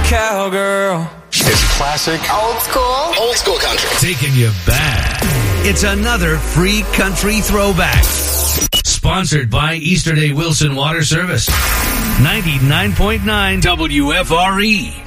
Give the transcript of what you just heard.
cowgirl. It's classic. Old school. Old school country. Taking you back. It's another free country throwback. Sponsored by Easterday Wilson Water Service. 99.9 WFRE.